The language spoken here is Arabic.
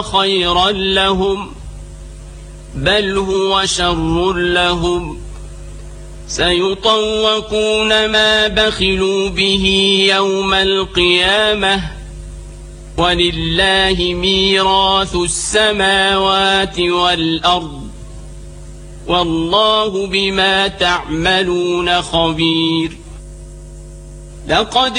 خيرا لهم بل هو شر لهم سيطوقون ما بخلوا به يوم القيامة ولله ميراث السماوات والأرض والله بما تعملون خبير. لقد